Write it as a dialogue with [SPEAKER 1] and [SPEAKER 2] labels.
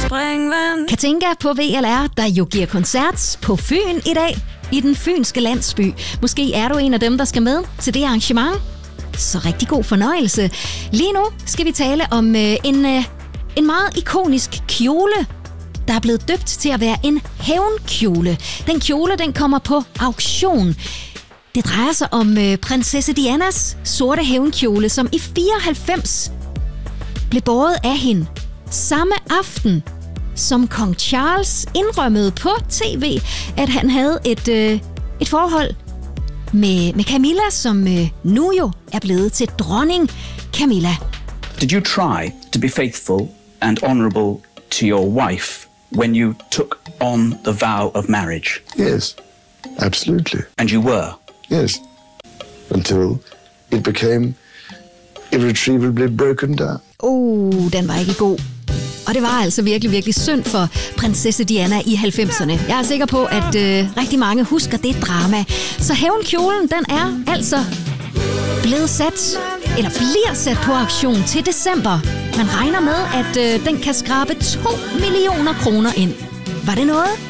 [SPEAKER 1] springvand.
[SPEAKER 2] Katinka på VLR, der jo giver koncert på Fyn i dag, i den fynske landsby. Måske er du en af dem, der skal med til det arrangement. Så rigtig god fornøjelse. Lige nu skal vi tale om en meget ikonisk kjole, der er blevet døbt til at være en hævnkjole. Den kjole, den kommer på auktion. Det drejer sig om prinsesse Dianas sorte hævnkjole, som i 94 blev båret af hende samme aften, som kong Charles indrømmede på tv, at han havde et forhold med Camilla, som nu jo er blevet til dronning Camilla.
[SPEAKER 3] Did you try to be faithful and honorable to your wife when you took on the vow of marriage?
[SPEAKER 4] Yes, absolutely.
[SPEAKER 3] And you were?
[SPEAKER 4] Yes, until it became irretrievably broken down.
[SPEAKER 2] Den var ikke god. Og det var altså virkelig, virkelig synd for prinsesse Diana i 90'erne. Jeg er sikker på, at rigtig mange husker det drama. Så hævnkjolen, den er altså blevet sat, eller bliver sat på auktion til december. Man regner med, at den kan skrabe 2 millioner kroner ind. Var det noget?